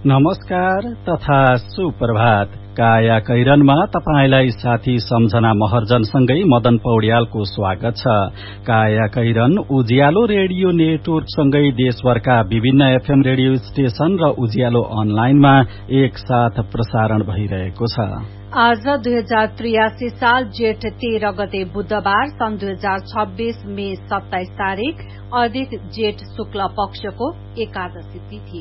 नमस्कार तथा सुप्रभात। काया कैरनमा तपाईलाई साथी सम्झना महर्जनसँगै मदन पौड्यालको स्वागत छ। काया कैरन उज्यालो रेडियो नेटवर्कसँगै देशभरका विभिन्न एफएम रेडियो स्टेशन र उज्यालो अनलाइनमा एक साथ प्रसारण भइरहेको छ। आज 2083 साल जेठ 13 गते बुधबार सन् 2026 मे 27 तारिक अधिक जेठ शुक्ल पक्षको एकादशी तिथि।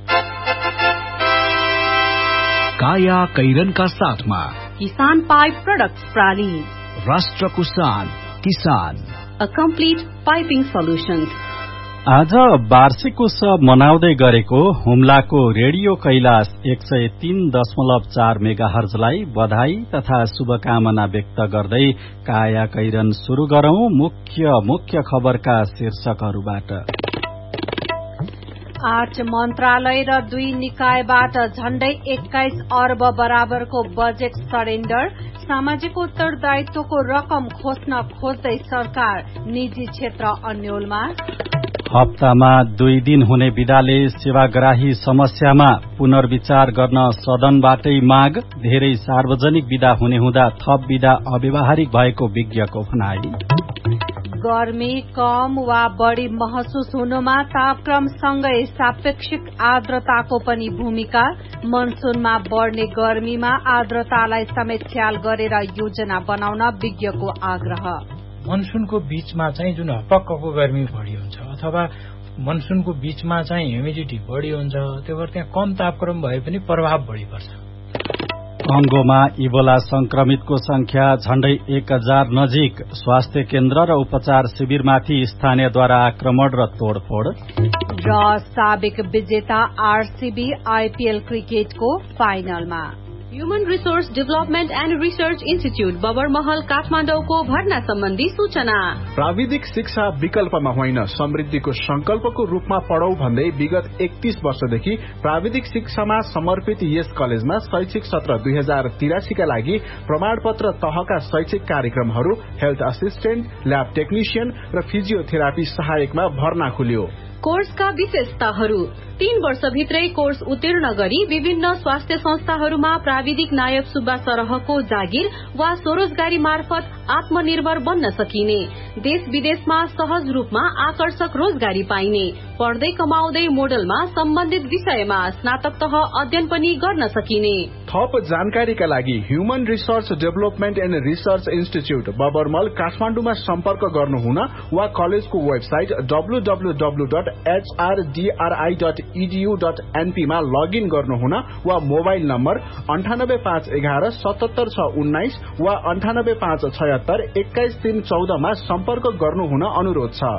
काया कैरनका साथमा किसान पाइप प्रोडक्ट्स प्राली, राष्ट्रको शान किसान, अ कम्प्लिट पाइपिङ सोल्युशन्स। आज वार्षिक उत्सव मनाउँदै गरेको हुम्लाको रेडियो कैलाश 103.4 मेगाहर्जलाई बधाई तथा शुभकामना व्यक्त गर्दै काया कैरन शुरू गरौं मुख्य खबरका शीर्षकहरूबाट। 8 मन्त्रालय र 2 निकायबाट झण्डै 21 अर्ब बराबरको बजेट सरेण्डर। सामाजिक उत्तरदायित्वको रकम खोज्दै सरकार निजी क्षेत्र अन्योलमा। हप्तामा 2 दिन हुने विदाले सेवाग्राही समस्यामा पुनर्विचार गर्न सदनबाटै माग। धेरै सार्वजनिक विदा हुने हुँदा थप विदा अव्यावहारिक भएको विज्ञको भनाई। गर्मी कम वा बढ़ी महसुस हुनुमा तापक्रमसँगै सापेक्षिक आर्द्रताको पनि भूमिका। मनसूनमा बढ़ने गर्मीमा आर्द्रतालाई समेत ख्याल गरेर योजना बनाउन विज्ञको आग्रह। मनसूनको बीचमा चाहिँ जुन हपक्कको गर्मी बढ़ी हुन्छ अथवा मनसूनको बीचमा चाहिँ ह्युमिडिटी बढ़ी हुन्छ, त्यो भएर त्यहाँ कम तापक्रम भए पनि प्रभाव बढ़ी पर्छ। कंगोमा इबोला संक्रमितको संख्या झण्डै 1000 नजिक। स्वास्थ्य केन्द्र र उपचार शिविरमाथि स्थानीयद्वारा आक्रमण र तोडफोड। र साबिक विजेता आरसीबी आईपीएल क्रिकेटको फाइनलमा। Human resource development and research institute Babarmahal काठमाडौँको भर्ना सम्बन्धी सूचना। प्राविधिक शिक्षा विकल्पमा होइन समृद्धिको संकल्पको रूपमा पढौं भन्दै विगत 31 वर्षदेखि प्राविधिक शिक्षामा समर्पित यस कलेजमा शैक्षिक सत्र 2083 का लागि प्रमाणपत्र तहका शैक्षिक कार्यक्रमहरू हेल्थ असिस्टेन्ट, ल्याब टेक्निशियन र फिजियोथेरापी सहायकमा भर्ना खुल्यो। कोर्सका विशेषताहरू: 3 वर्षभित्रै कोर्स उत्तीर्ण गरी विभिन्न स्वास्थ्य संस्थाहरूमा प्राविधिक नायब सुब्बा सरहको जागिर वा स्वरोजगारी मार्फत आत्मनिर्भर बन्न सकिने। देश विदेशमा सहज रूपमा आकर्षक रोजगारी पाइने। पढ्दै कमाउँदै मोडलमा सम्बन्धित विषयमा स्नातक तह अध्ययन पनि गर्न सकिने। थप जानकारीका लागि human resource development and research institute बबरमल काठमाडौँमा सम्पर्क गर्नुहुन वा कलेजको वेबसाइट www.hrdri.edu.np मा लगइन गर्नुहुन वा मोबाइल नम्बर 98511 77619 वा 98576 21314 मा सम्पर्क गर्नुहुन अनुरोध छ।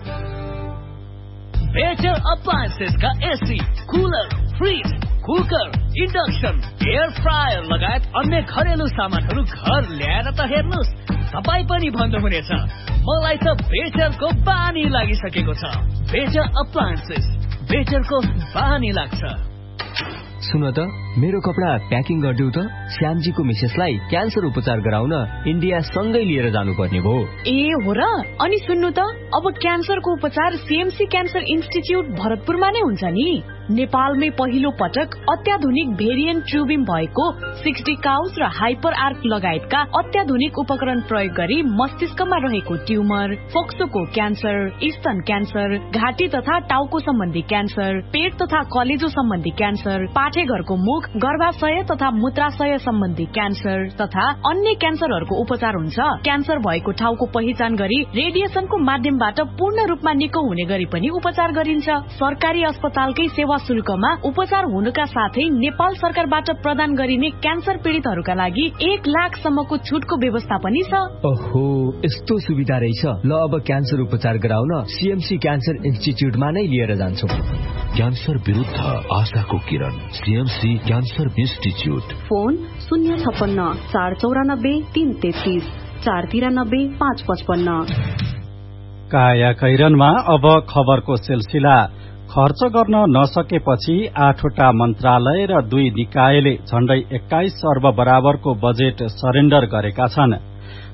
बेटर अप्लायन्सेस का AC, cooler, fridge, cooker, induction, air fryer लगायत अन्य घरेलु सामानहरू घर ल्याएर त हेर्नुस्, तपाई पनि भन्नुहुनेछ मलाई त बेटरको बानी लागिसकेको छ। बेटर अप्लायन्सेस, बेटरको बानी लाग्छ। सुन त, मेरो कपडा प्याकिङ गरिदेऊ त। श्यामजीको मिसेसलाई क्यान्सर उपचार गराउन इन्डिया सँगै लिएर जानुपर्ने भयो। ए हो र? अनि सुन्नु त, अब क्यान्सरको उपचार सीएमसी क्यान्सर इन्स्टिच्युट भरतपुरमा नै हुन्छ नि। नेपालमै पहिलो पटक अत्याधुनिक भेरिएन्ट ट्युबिम भएको 60 काउस र हाइपर आर्क लगायतका अत्याधुनिक उपकरण प्रयोग गरी मस्तिष्कमा रहेको ट्युमर, फोक्सोको क्यान्सर, स्तन क्यान्सर, घाँटी तथा टाउको सम्बन्धी क्यान्सर, पेट तथा कलेजो सम्बन्धी क्यान्सर, पाठेघरको मुख, गर्भाशय तथा मूत्राशय सम्बन्धी क्यान्सर तथा अन्य क्यान्सरहरूको उपचार हुन्छ। क्यान्सर भएको ठाउँको पहिचान गरी रेडिएसनको माध्यमबाट पूर्ण रूपमा निको हुने गरी पनि उपचार गरिन्छ। सरकारी अस्पतालकै सेवा शुल्कमा उपचार हुनुका साथै नेपाल सरकारबाट प्रदान गरिने क्यान्सर पीडितहरूका लागि 1 लाखसम्मको छुटको व्यवस्था पनि छ। ओहो, यस्तो सुविधा रहेछ। ल, अब क्यान्सर उपचार गराउन सीएमसी क्यान्सर इन्स्टिच्युटमा नै लिएर जान्छौँ। क्यान्सर विरुद्ध आशाको किरण, सीएमसी क्यान्सर इन्स्टिच्युट। फोन 056 494 333 493 555। काया कैरनमा अब खबरको सिलसिला। खर्च गर्न नसकेपछि 8वटा मन्त्रालय र 2 निकायले झण्डै 21 अर्ब बराबरको बजेट सरेण्डर गरेका छन्।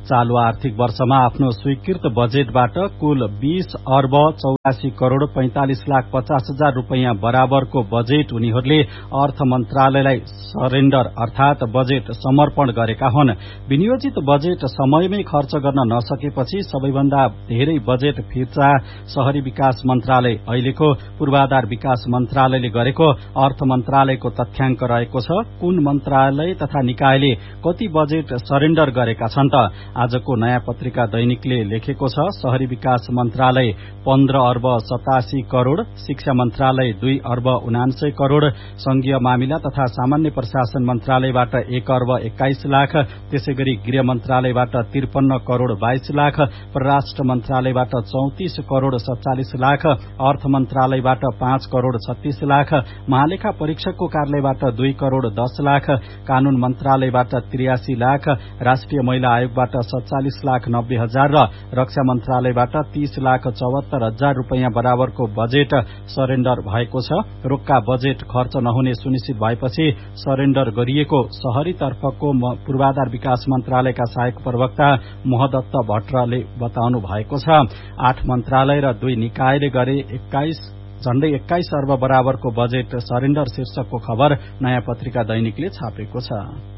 चालू आर्थिक वर्षमा आफ्नो स्वीकृत बजेटबाट कुल 20 अर्ब 84 करोड़ 45 लाख 50 हजार रूपैयाँ बराबरको बजेट उनीहरूले अर्थ मन्त्रालयलाई सरेण्डर अर्थात बजेट समर्पण गरेका हुन्। विनियोजित बजेट समयमै खर्च गर्न नसकेपछि सबैभन्दा धेरै बजेट फिर्ता शहरी विकास मन्त्रालय अहिलेको पूर्वाधार विकास मन्त्रालयले गरेको अर्थ मन्त्रालयको तथ्याङ्क रहेको छ। कुन मन्त्रालय तथा निकायले कति बजेट सरेण्डर गरेका छन् त? आजको नयाँ पत्रिका दैनिकले लेखेको छ शहरी विकास मन्त्रालय 15 अर्ब 87 करोड़, शिक्षा मन्त्रालय 2 अर्ब 79 करोड़, संघीय मामिला तथा सामान्य प्रशासन मन्त्रालयबाट 1 अर्ब 21 लाख, त्यसैगरी गृह मन्त्रालयबाट 53 करोड़ 22 लाख, परराष्ट्र मन्त्रालयबाट 34 करोड़ 47 लाख, अर्थ मन्त्रालयबाट 5 करोड़ 36 लाख, महालेखा परीक्षकको कार्यालयबाट 2 करोड़ 10 लाख, कानून मन्त्रालयबाट 83 लाख, राष्ट्रिय महिला आयोगबाट 47 लाख 90 हजार र रक्षा मन्त्रालयबाट 30 लाख 74 हजार रूपैयाँ बराबरको बजेट सरेण्डर भएको छ। रोक्का बजेट खर्च नहुने सुनिश्चित भएपछि सरेण्डर गरिएको शहरी तर्फको पूर्वाधार विकास मन्त्रालयका सहायक प्रवक्ता मोहदत्त भट्टले बताउनु भएको छ। 8 मन्त्रालय र 2 निकायले गरे झण्डै 21 अर्ब बराबरको बजेट सरेण्डर शीर्षकको खबर नयाँ पत्रिका दैनिकले छापेको छ।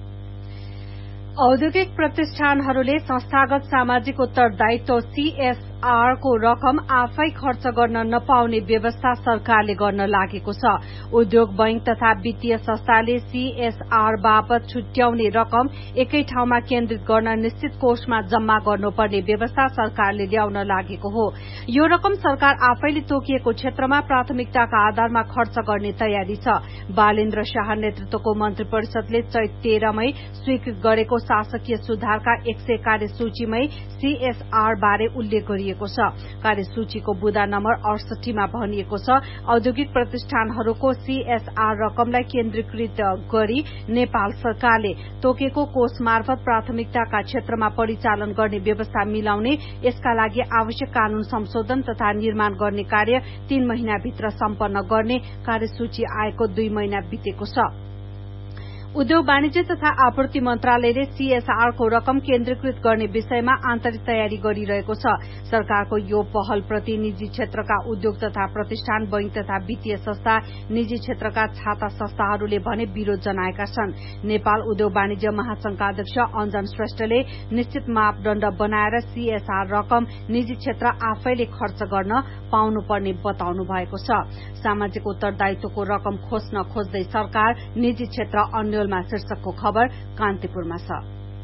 औद्योगिक प्रतिष्ठानहरूले संस्थागत सामाजिक उत्तरदायित्व CSR को रकम आफै खर्च गर्न नपाउने व्यवस्था सरकारले गर्न लागेको छ। उद्योग बैंक तथा वित्तीय संस्थाले CSR बापत छुट्याउने रकम एकै ठाउँमा केन्द्रित गर्न निश्चित कोषमा जम्मा गर्नुपर्ने व्यवस्था सरकारले ल्याउन लागेको हो। यो रकम सरकार आफैले तोकिएको क्षेत्रमा प्राथमिकताका आधारमा खर्च गर्ने तयारी छ। बालेन्द्र शाह नेतृत्वको मन्त्री परिषदले चैत 13 मै स्वीकृत गरेको शासकीय सुधारका 100 कार्यसूचीमै CSR बारे उल्लेख गरिएको छ। कार्यसूचीको बुँदा नम्बर 68 मा भनिएको छ औद्योगिक प्रतिष्ठानहरूको CSR रकमलाई केन्द्रीकृत गरी नेपाल सरकारले तोकेको कोष मार्फत प्राथमिकताका क्षेत्रमा परिचालन गर्ने व्यवस्था मिलाउने, यसका लागि आवश्यक कानून संशोधन तथा निर्माण गर्ने कार्य 3 महिनाभित्र सम्पन्न गर्ने कार्यसूची आएको 2 महिना बितेको छ। उद्योग वाणिज्य तथा आपूर्ति मन्त्रालयले CSR को रकम केन्द्रीकृत गर्ने विषयमा आन्तरिक तयारी गरिरहेको छ। सरकारको यो पहल प्रति निजी क्षेत्रका उद्योग तथा प्रतिष्ठान, बैंक तथा वित्तीय संस्था, निजी क्षेत्रका छाता संस्थाहरूले भने विरोध जनाएका छन्। नेपाल उद्योग वाणिज्य महासंघका अध्यक्ष अञ्जन श्रेष्ठले निश्चित मापदण्ड बनाएर CSR रकम निजी क्षेत्र आफैले खर्च गर्न पाउनुपर्ने बताउनु भएको छ। सामाजिक उत्तरदायित्वको रकम खोज्न खोज्दै सरकार, निजी क्षेत्र अन्यलमा शीर्षकको खबर कान्तिपुरमा छ।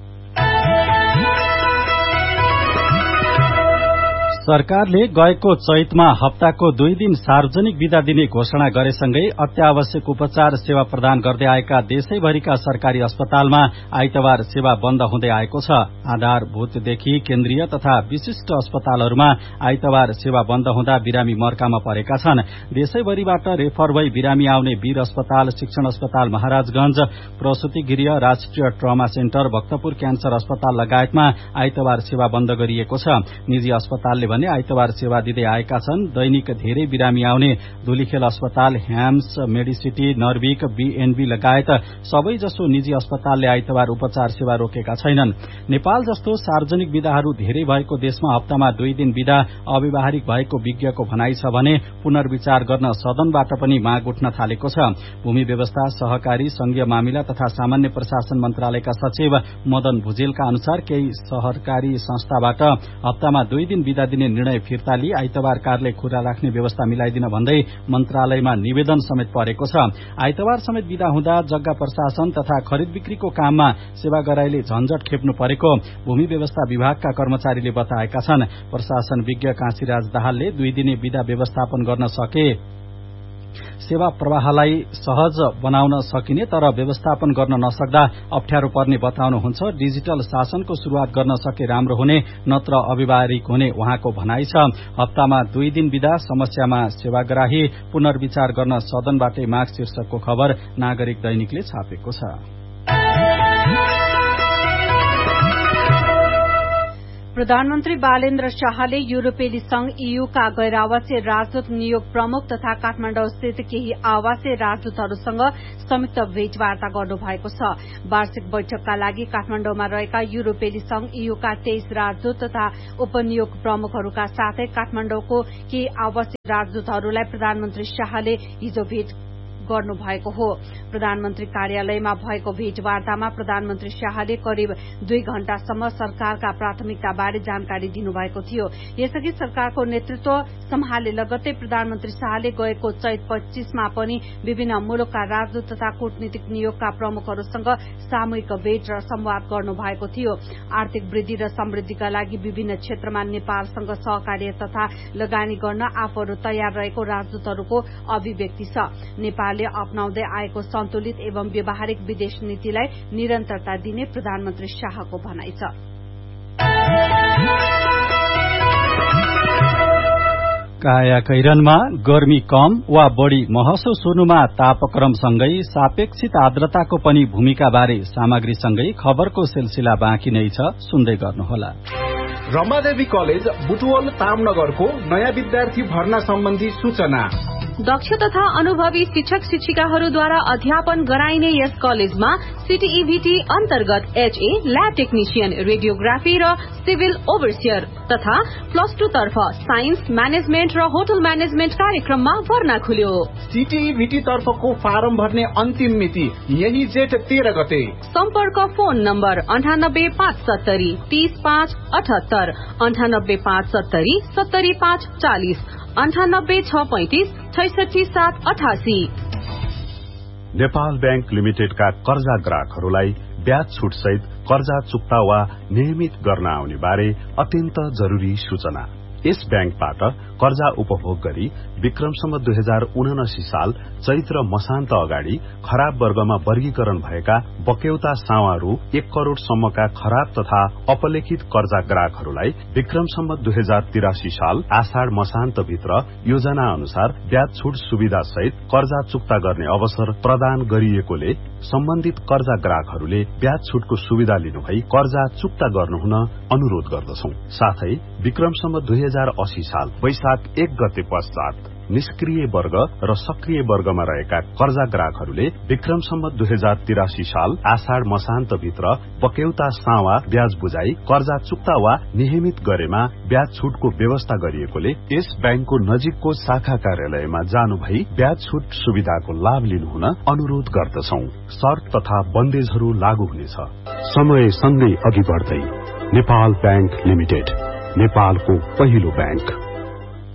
सरकारले गएको चैतमा हप्ताको 2 दिन सार्वजनिक बिदा दिने घोषणा गरेसँगै अत्यावश्यक उपचार सेवा प्रदान गर्दै आएका देशैभरिका सरकारी अस्पतालमा आइतबार सेवा बन्द हुँदै आएको छ। आधारभूतदेखि केन्द्रीय तथा विशिष्ट अस्पतालहरूमा आइतबार सेवा बन्द हुँदा बिरामी मर्कामा परेका छन्। देशैभरिबाट रेफर भई बिरामी आउने वीर अस्पताल, शिक्षण अस्पताल महाराजगंज, प्रसूति गृह, राष्ट्रिय ट्रमा सेन्टर, भक्तपुर क्यान्सर अस्पताल लगायतमा आइतबार सेवा बन्द गरिएको छ। निजी अस्पतालले भने आइतबार सेवा दिँदै आएका छन्। दैनिक धेरै बिरामी आउने धुलीखेल अस्पताल, ह्याम्स, मेडिसिटी, नर्भिक, बीएनबी लगायत सबैजसो निजी अस्पतालले आइतबार उपचार सेवा रोकेका छैनन्। नेपाल जस्तो सार्वजनिक बिदाहरू धेरै भएको देशमा हप्तामा 2 दिन बिदा अव्यावहारिक भएको विज्ञको भनाइ छ भने पुनर्विचार गर्न सदनबाट पनि माग उठ्न थालेको छ। भूमि व्यवस्था, सहकारी, संघीय मामिला तथा सामान्य प्रशासन मन्त्रालयका सचिव मदन भुजेलका अनुसार केही सहकारी संस्थाबाट हप्तामा 2 दिन बिदा दिने निर्णय फिर्ता लिई आइतबार कार्यालय खुला राख्ने व्यवस्था मिलाइदिन भन्दै मन्त्रालयमा निवेदन समेत परेको छ। आइतबार समेत बिदा हुँदा जग्गा प्रशासन तथा खरिद बिक्रीको काममा सेवाग्राहीले झन्झट खेप्नु परेको भूमि व्यवस्था विभागका कर्मचारीले बताएका छन्। प्रशासन विज्ञ काशीराज दाहालले 2 दिने बिदा व्यवस्थापन गर्न सके सेवा प्रवाहलाई सहज बनाउन सकिने तर व्यवस्थापन गर्न नसक्दा अप्ठ्यारो पर्ने बताउनुहुन्छ। डिजिटल शासनको शुरूआत गर्न सके राम्रो हुने, नत्र अव्यावहारिक हुने उहाँको भनाइ छ। हप्तामा 2 दिन बिदा, समस्यामा सेवाग्राही, पुनर्विचार गर्न सदनबाटै माग शीर्षकको खबर नागरिक दैनिकले छापेको छ। प्रधानमन्त्री बालेन्द्र शाहले युरोपेली संघ ईयूका गैर आवासीय राजदूत नियोग प्रमुख तथा काठमाडौँ स्थित केही आवासीय राजदूतहरूसँग संयुक्त भेटवार्ता गर्नुभएको छ। वार्षिक बैठकका लागि काठमाडौँमा रहेका युरोपेली संघ ईयूका 23 राजदूत तथा उपनियोग प्रमुखहरूका साथै काठमाडौँको केही आवासीय राजदूतहरूलाई प्रधानमन्त्री शाहले हिजो भेट गर्नुभएको हो। प्रधानमन्त्री कार्यालयमा भएको भेटवार्तामा प्रधानमन्त्री शाहले करिब 2 घण्टासम्म सरकारका प्राथमिकताबारे जानकारी दिनुभएको थियो। यसअघि सरकारको नेतृत्व सम्हाले लगत्तै प्रधानमन्त्री शाहले गएको चैत 25 मा पनि विभिन्न मुलुकका राजदूत तथा कूटनीतिक नियोगका प्रमुखहरूसँग सामूहिक भेट र संवाद गर्नुभएको थियो। आर्थिक वृद्धि र समृद्धिका लागि विभिन्न क्षेत्रमा नेपालसँग सहकार्य तथा लगानी गर्न आफूहरू तयार रहेको राजदूतहरूको अभिव्यक्ति छ। नेपालले अपनाउँदै आएको सन्तुलित एवं व्यावहारिक विदेश नीतिलाई निरन्तरता दिने प्रधानमन्त्री शाहको भनाइ छ। कायाकैरनमा गर्मी कम वा बढ़ी महसुस हुनुमा तापक्रमसँगै सापेक्षित आर्द्रताको पनि भूमिकाबारे सामग्रीसँगै खबरको सिलसिला बाँकी नै छ, सुन्दै गर्नुहोला। रमादेवी कलेज बुटवल तामनगरको नयाँ विद्यार्थी भर्ना सम्बन्धी सूचना। दक्ष तथा अनुभवी शिक्षक शिक्षिकाहरूद्वारा अध्यापन गराइने यस कलेजमा सीटीईभीटी अन्तर्गत एचए, ल्याब टेक्निशियन, रेडियोग्राफी र सिभिल ओभरसियर तथा +2 तर्फ साइन्स, म्यानेजमेन्ट र होटल म्यानेजमेन्ट कार्यक्रममा भर्ना खुल्यो। सीटीईभीटी तर्फको फारम भर्ने अन्तिम मिति यही जेठ 13 गते। सम्पर्क फोन नम्बर 98570 30578, 98570 70540, 98635 66788। नेपाल बैंक लिमिटेडका कर्जा ग्राहकहरूलाई ब्याज छुट सहित कर्जा चुक्ता वा नियमित गर्न आउने बारे अत्यन्त जरूरी सूचना। यस बैंकबाट कर्जा उपभोग गरी विक्रमसम्म 2079 साल चैत्र मसान्त अगाडि खराब वर्गमा वर्गीकरण भएका बक्यौता सावा रु 1 करोड़ सम्मका खराब तथा अपलेखित कर्जा ग्राहकहरूलाई विक्रमसम्म 2083 साल आषाढ़ मसान्त भित्र योजना अनुसार ब्याज छुट सुविधा सहित कर्जा चुक्ता गर्ने अवसर प्रदान गरिएकोले सम्बन्धित कर्जा ग्राहकहरूले ब्याज छुटको सुविधा लिनुभई कर्जा चुक्ता गर्नुहुन अनुरोध गर्दछौं। साथै विक्रमसम्म 2080 साल वैशाख 1 गते पश्चात निष्क्रिय वर्ग र सक्रिय वर्गमा रहेका कर्जा ग्राहकहरूले विक्रमसम्म 2083 साल आषाढ़ मसान्त भित्र बक्यौता सावा ब्याज बुझाई कर्जा चुक्ता वा नियमित गरेमा ब्याज छुटको व्यवस्था गरिएकोले यस बैंकको नजिकको शाखा कार्यालयमा जानु भई ब्याज छुट सुविधाको लाभ लिनुहुन अनुरोध गर्दछौं। शर्त तथा बन्देजहरू लागू हुनेछ। समय सँगै अघि बढ्दै नेपाल बैंक लिमिटेड, नेपालको पहिलो बैंक।